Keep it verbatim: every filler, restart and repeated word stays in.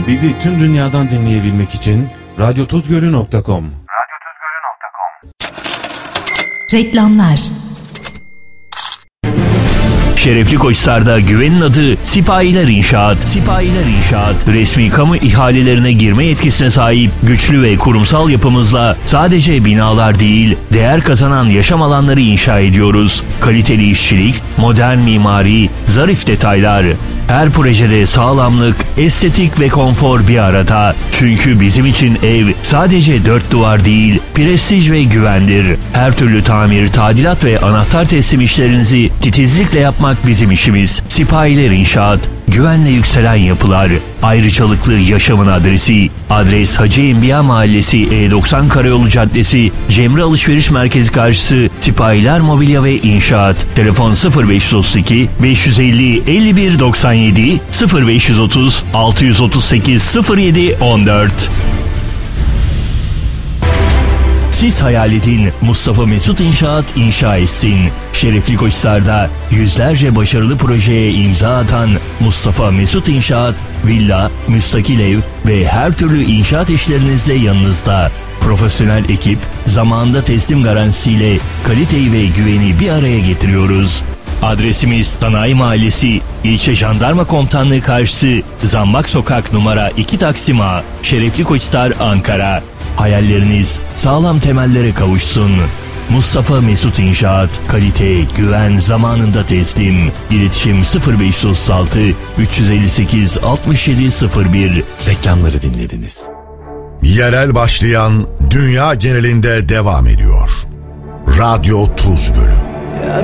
Bizi tüm dünyadan dinleyebilmek için radyo tuzgölü nokta com. radyo tuzgölü nokta com. Reklamlar. Şerefli Koçhisar'da güvenin adı Sipahiler İnşaat. Sipahiler İnşaat, resmi kamu ihalelerine girme yetkisine sahip güçlü ve kurumsal yapımızla sadece binalar değil, değer kazanan yaşam alanları inşa ediyoruz. Kaliteli işçilik, modern mimari, zarif detaylar. Her projede sağlamlık, estetik ve konfor bir arada. Çünkü bizim için ev sadece dört duvar değil, prestij ve güvendir. Her türlü tamir, tadilat ve anahtar teslim işlerinizi titizlikle yapmak bizim işimiz. Sipahiler İnşaat, güvenle yükselen yapılar, ayrıcalıklı yaşamın adresi. Adres Hacı Enbiya Mahallesi, E doksan Karayolu Caddesi, Cemre Alışveriş Merkezi karşısı. Sipahiler Mobilya ve İnşaat. Telefon sıfır beş otuz iki beş yüz elli elli bir doksan yedi, sıfır beş yüz otuz altı yüz otuz sekiz sıfır yedi on dört. Siz hayal edin, Mustafa Mesut İnşaat inşa etsin. Şerefli Koçhisar'da yüzlerce başarılı projeye imza atan Mustafa Mesut İnşaat, villa, müstakil ev ve her türlü inşaat işlerinizde yanınızda. Profesyonel ekip, zamanında teslim garantisiyle kaliteyi ve güveni bir araya getiriyoruz. Adresimiz Sanayi Mahallesi, İlçe Jandarma Komutanlığı karşısı, Zambak Sokak numara iki Taksim A, Şerefli Koçhisar, Ankara. Hayalleriniz sağlam temellere kavuşsun. Mustafa Mesut İnşaat, kalite, güven, zamanında teslim. İletişim sıfır beş otuz altı üç yüz elli sekiz altmış yedi sıfır bir. Reklamları dinlediniz. Yerel başlayan dünya genelinde devam ediyor. Radyo Tuzgölü.